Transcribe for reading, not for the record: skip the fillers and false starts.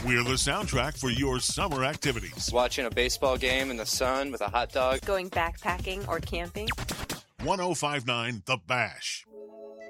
We're the soundtrack for your summer activities. Watching a baseball game in the sun with a hot dog. Going backpacking or camping. 1059 The Bash.